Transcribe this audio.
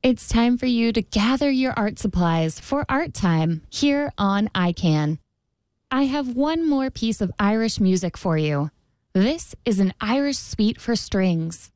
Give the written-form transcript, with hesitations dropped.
It's time for you to gather your art supplies for art time here on iCan. I have one more piece of Irish music for you. This is an Irish suite for strings.